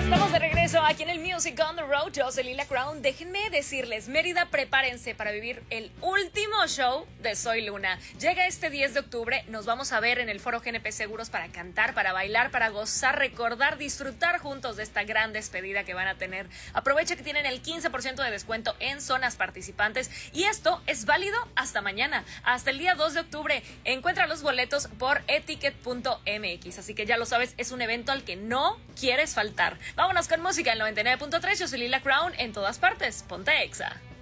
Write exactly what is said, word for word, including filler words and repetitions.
Estamos de regreso aquí en el Music on the Road. Yo soy Lila Crown. Déjenme decirles, Mérida, prepárense para vivir el último show de Soy Luna. Llega este diez de octubre, nos vamos a ver en el Foro G N P Seguros para cantar, para bailar, para gozar, recordar, disfrutar juntos de esta gran despedida que van a tener. Aprovecha que tienen el quince por ciento de descuento en zonas participantes y esto es válido hasta mañana, hasta el día dos de octubre. Encuentra los boletos por etiquet punto m x, así que ya lo sabes, es un evento al que no quieres faltar. Vámonos con música en noventa y nueve punto tres. Yo soy Lila Crown, en todas partes. Ponte Exa.